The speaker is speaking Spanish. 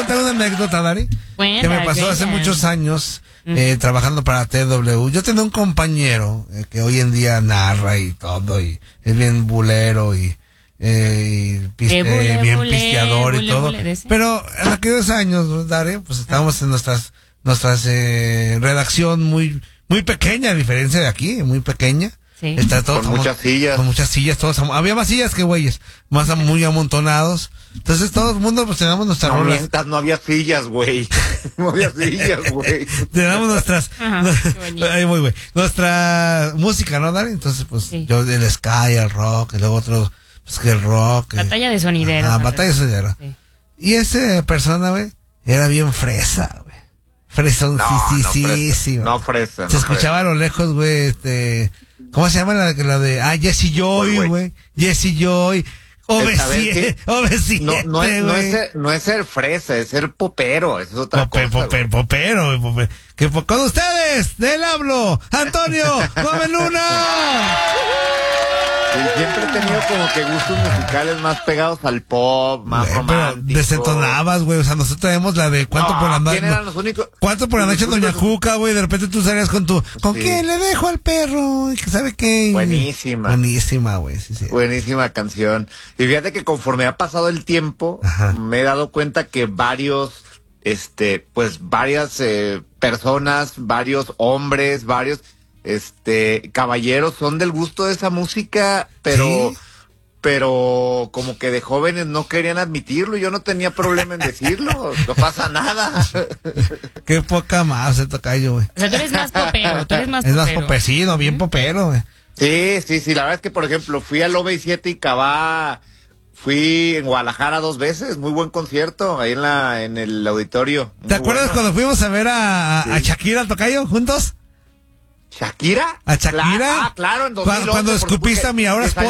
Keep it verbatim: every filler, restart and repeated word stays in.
contar una anécdota, Dari? Buena, que me pasó buena. hace muchos años, Mm. eh, trabajando para T W. Yo tenía un compañero eh, que hoy en día narra y todo, y es bien bulero y, eh, y piste, Eh, bule, bien bule, pisteador bule, y todo. bule de ese. Pero en aquellos años, Dari, pues estábamos en nuestras, nuestras eh, redacción muy, muy pequeña, a diferencia de aquí, muy pequeña. Sí. Está todo, Con muchas sillas. Con muchas sillas, todos, am- había más sillas que güeyes, más am- muy amontonados. Entonces todo el mundo pues teníamos nuestras No rolas. mientas, no había sillas, güey. No había sillas, güey. Teníamos nuestras, Ajá, qué bonito. ay, muy güey, nuestra música, ¿no, Dari? Entonces pues Sí. yo el ska, el rock, y luego otro, pues que el rock. eh. Batalla de sonideros. Ah, acá. batalla de sonidero. Sí. Y esa persona, güey, era bien fresa, güey. Fresón, No, sí, sí, no sí, fresa, sí, no fresa, Se no escuchaba a lo lejos, güey, este, ¿cómo se llama la, la de, ah, Jessie Joy, Güey, güey, Jessie Joy, O B ¿Sabes siete, qué? O B siete, No, no, es, no, güey. es ser, no es ser fresa, es ser popero, eso es otra Pope, cosa. pope, güey. popero, güey, pope. Que po- con ustedes, del hablo, Antonio Gómez Luna. Sí, siempre he tenido como que gustos musicales más pegados al pop, más Güey, pero románticos. desentonabas, güey, o sea, nosotros tenemos la de cuánto No, por la noche. ¿quién eran los únicos? ¿Cuánto por la los noche, Doña únicos- Juca, güey? De repente tú salías con tu, ¿con Sí. quién le dejo al perro? ¿Y que sabe qué? Buenísima. Buenísima, güey, sí, sí. Buenísima canción. Y fíjate que conforme ha pasado el tiempo, Ajá. me he dado cuenta que varios, este, pues varias eh, personas, varios hombres, varios, este, caballeros son del gusto de esa música, pero, ¿Sí? pero como que de jóvenes no querían admitirlo. Yo no tenía problema en decirlo, no pasa nada. Qué poca más se toca yo, güey. O sea, tú eres más popero, tú eres más Es más popero. popecino, bien popero, güey. Sí, sí, sí, la verdad es que, por ejemplo, fui al O B siete y Cabá, fui en Guadalajara dos veces, muy buen concierto, ahí en la en el auditorio. ¿Te Muy acuerdas bueno. cuando fuimos a ver a, a Sí. Shakira Tocayo juntos? ¿Shakira? ¿A Shakira? Cla- ah, claro, en dos mil once. Cuando por supuesto escupiste que- a mi ahora que salió